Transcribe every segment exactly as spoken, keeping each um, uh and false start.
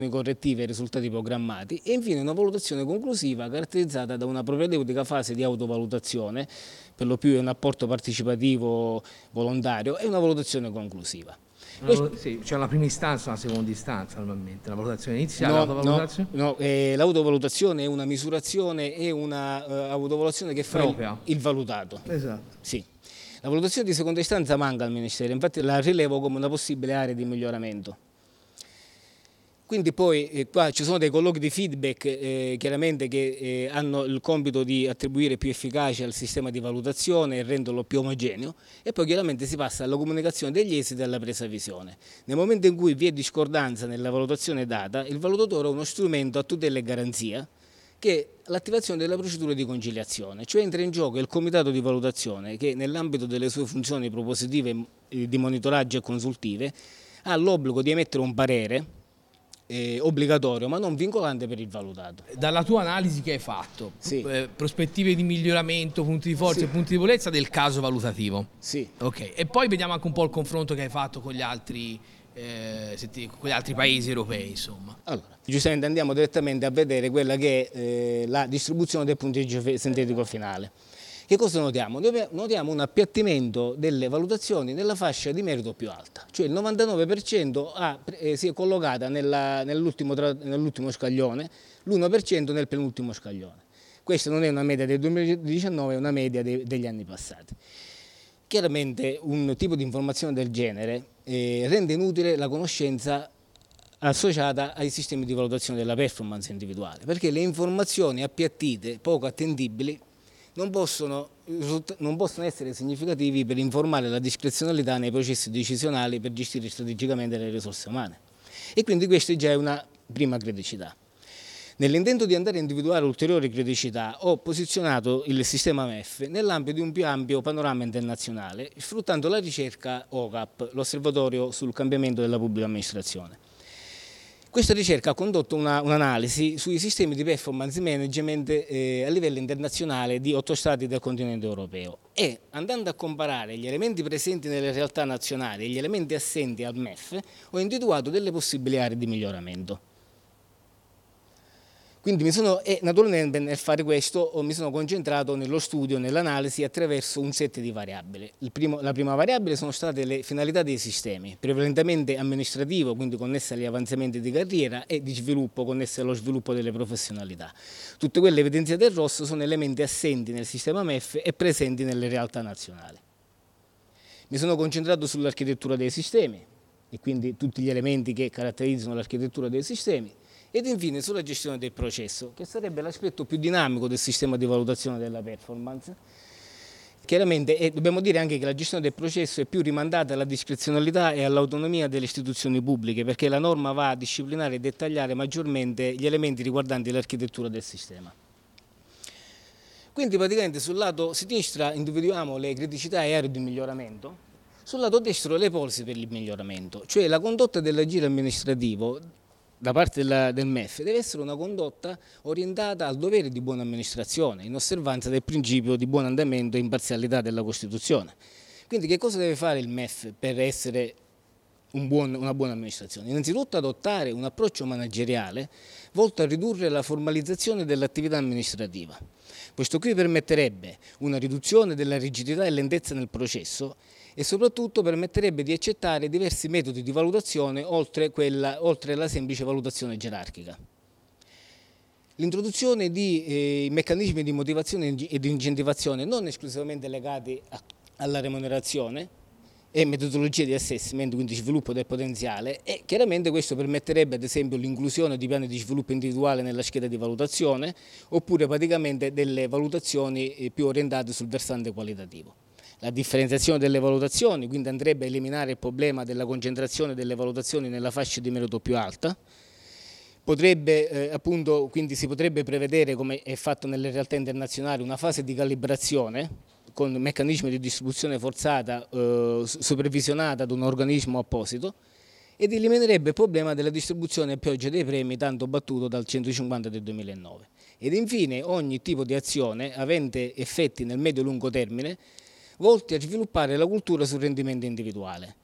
correttive ai risultati programmati e infine una valutazione conclusiva caratterizzata da una propedeutica fase di autovalutazione, per lo più è un apporto partecipativo volontario, e una valutazione conclusiva. Questo... Sì, c'è una prima istanza e una seconda istanza normalmente, la valutazione iniziale, no, l'autovalutazione? No, no eh, l'autovalutazione è una misurazione, è una uh, autovalutazione che fa il, il valutato. Esatto. Sì. La valutazione di seconda istanza manca al Ministero, infatti la rilevo come una possibile area di miglioramento. Quindi poi eh, qua ci sono dei colloqui di feedback eh, chiaramente che eh, hanno il compito di attribuire più efficacia al sistema di valutazione e renderlo più omogeneo, e poi chiaramente si passa alla comunicazione degli esiti e alla presa visione. Nel momento in cui vi è discordanza nella valutazione data, il valutatore ha uno strumento a tutela e garanzia, che è l'attivazione della procedura di conciliazione, cioè entra in gioco il comitato di valutazione che nell'ambito delle sue funzioni propositive, di monitoraggio e consultive ha l'obbligo di emettere un parere Eh, obbligatorio ma non vincolante per il valutato. Dalla tua analisi che hai fatto, sì. eh, prospettive di miglioramento, punti di forza sì. e punti di debolezza del caso valutativo. Sì. Ok, e poi vediamo anche un po' il confronto che hai fatto con gli altri, eh, con gli altri paesi europei, insomma. Allora, giustamente andiamo direttamente a vedere quella che è eh, la distribuzione del punteggio sintetico finale. Che cosa notiamo? Notiamo un appiattimento delle valutazioni nella fascia di merito più alta, cioè il novantanove per cento ha, eh, si è collocata nell'ultimo nell scaglione, l'uno per cento nel penultimo scaglione. Questa non è una media del duemiladiciannove, è una media de, degli anni passati. Chiaramente un tipo di informazione del genere eh, rende inutile la conoscenza associata ai sistemi di valutazione della performance individuale, perché le informazioni appiattite, poco attendibili, Non possono, non possono essere significativi per informare la discrezionalità nei processi decisionali per gestire strategicamente le risorse umane. E quindi questa già è una prima criticità. Nell'intento di andare a individuare ulteriori criticità ho posizionato il sistema M E F nell'ambito di un più ampio panorama internazionale, sfruttando la ricerca O C A P, l'Osservatorio sul cambiamento della pubblica amministrazione. Questa ricerca ha condotto un'analisi un sui sistemi di performance management eh, a livello internazionale di otto stati del continente europeo e, andando a comparare gli elementi presenti nelle realtà nazionali e gli elementi assenti al M E F, ho individuato delle possibili aree di miglioramento. Quindi mi sono, e naturalmente nel fare questo mi sono concentrato nello studio, nell'analisi attraverso un set di variabili. Il primo, la prima variabile sono state le finalità dei sistemi, prevalentemente amministrativo, quindi connesse agli avanzamenti di carriera, e di sviluppo, connesse allo sviluppo delle professionalità. Tutte quelle evidenziate in rosso sono elementi assenti nel sistema M E F e presenti nelle realtà nazionali. Mi sono concentrato sull'architettura dei sistemi, e quindi tutti gli elementi che caratterizzano l'architettura dei sistemi, ed infine sulla gestione del processo, che sarebbe l'aspetto più dinamico del sistema di valutazione della performance. Chiaramente, e dobbiamo dire anche che la gestione del processo è più rimandata alla discrezionalità e all'autonomia delle istituzioni pubbliche, perché la norma va a disciplinare e dettagliare maggiormente gli elementi riguardanti l'architettura del sistema. Quindi praticamente sul lato sinistra individuiamo le criticità e aree di miglioramento, sul lato destro le ipotesi per il miglioramento, cioè la condotta dell'agire amministrativo da parte della, del M E F deve essere una condotta orientata al dovere di buona amministrazione, in osservanza del principio di buon andamento e imparzialità della Costituzione. Quindi che cosa deve fare il M E F per essere un buon, una buona amministrazione? Innanzitutto adottare un approccio manageriale volto a ridurre la formalizzazione dell'attività amministrativa. Questo qui permetterebbe una riduzione della rigidità e lentezza nel processo e soprattutto permetterebbe di accettare diversi metodi di valutazione oltre, quella, oltre la semplice valutazione gerarchica. L'introduzione di eh, meccanismi di motivazione e di incentivazione non esclusivamente legati a, alla remunerazione e metodologie di assessment, quindi sviluppo del potenziale, e chiaramente questo permetterebbe ad esempio l'inclusione di piani di sviluppo individuale nella scheda di valutazione oppure praticamente delle valutazioni più orientate sul versante qualitativo. La differenziazione delle valutazioni, quindi andrebbe a eliminare il problema della concentrazione delle valutazioni nella fascia di merito più alta. Potrebbe, eh, appunto, quindi si potrebbe prevedere, come è fatto nelle realtà internazionali, una fase di calibrazione con meccanismi di distribuzione forzata eh, supervisionata da un organismo apposito, ed eliminerebbe il problema della distribuzione a pioggia dei premi tanto battuto dal centocinquanta del duemilanove. Ed infine ogni tipo di azione avente effetti nel medio-lungo termine volti a sviluppare la cultura sul rendimento individuale.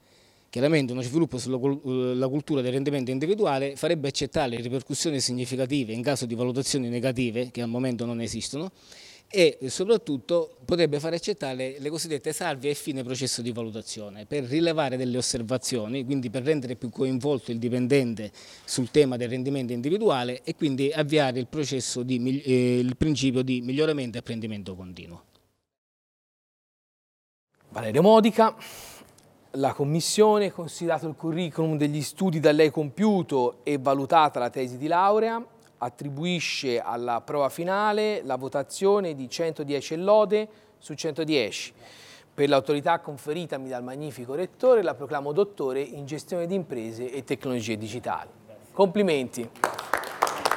Chiaramente uno sviluppo sulla cultura del rendimento individuale farebbe accettare le ripercussioni significative in caso di valutazioni negative, che al momento non esistono, e soprattutto potrebbe fare accettare le cosiddette salvie a fine processo di valutazione, per rilevare delle osservazioni, quindi per rendere più coinvolto il dipendente sul tema del rendimento individuale e quindi avviare il processo di, eh, il principio di miglioramento e apprendimento continuo. Valerio Modica. La Commissione, considerato il curriculum degli studi da lei compiuto e valutata la tesi di laurea, attribuisce alla prova finale la votazione di centodieci lode su centodieci. Per l'autorità conferitami dal magnifico Rettore la proclamo dottore in gestione di imprese e tecnologie digitali. Complimenti!